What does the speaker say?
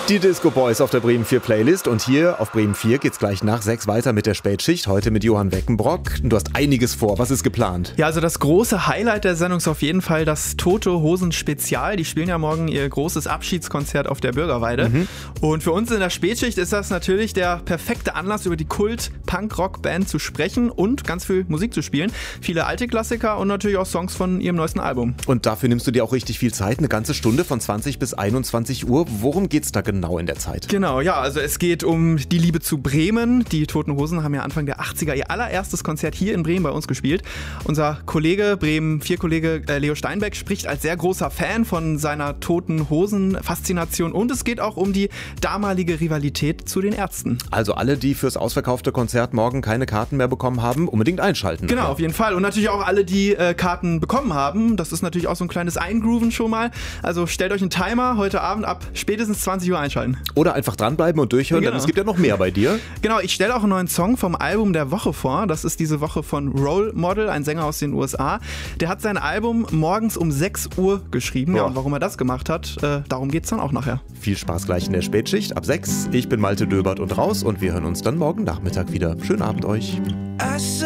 Die Disco Boys auf der Bremen 4 Playlist und hier auf Bremen 4 geht's gleich nach 6 weiter mit der Spätschicht. Heute mit Johann Weckenbrock. Du hast einiges vor. Was ist geplant? Ja, also das große Highlight der Sendung ist auf jeden Fall das Tote Hosen Spezial. Die spielen ja morgen ihr großes Abschiedskonzert auf der Bürgerweide. Und für uns in der Spätschicht ist das natürlich der perfekte Anlass, über die Kult-Punk-Rock-Band zu sprechen und ganz viel Musik zu spielen. Viele alte Klassiker und natürlich auch Songs von ihrem neuesten Album. Und dafür nimmst du dir auch richtig viel Zeit, eine ganze Stunde von 20 bis 21 Uhr. Worum geht's da genau in der Zeit? Genau, ja, also es geht um die Liebe zu Bremen. Die Toten Hosen haben ja Anfang der 80er ihr allererstes Konzert hier in Bremen bei uns gespielt. Unser Kollege, Bremen 4-Kollege Leo Steinbeck spricht als sehr großer Fan von seiner Toten Hosen-Faszination und es geht auch um die damalige Rivalität zu den Ärzten. Also alle, die fürs ausverkaufte Konzert morgen keine Karten mehr bekommen haben, unbedingt einschalten. Genau, auf jeden Fall. Und natürlich auch alle, die Karten bekommen haben. Das ist natürlich auch so ein kleines Eingrooven schon mal. Also stellt euch einen Timer heute Abend ab spätestens 20 Uhr einschalten. Oder einfach dranbleiben und durchhören, Genau. denn es gibt ja noch mehr bei dir. Genau, ich stelle auch einen neuen Song vom Album der Woche vor. Das ist diese Woche von Role Model, ein Sänger aus den USA. Der hat sein Album morgens um 6 Uhr geschrieben. Ja, und warum er das gemacht hat, darum geht's dann auch nachher. Viel Spaß gleich in der Spätschicht ab 6. Ich bin Malte Döbert und raus und wir hören uns dann morgen Nachmittag wieder. Schönen Abend euch.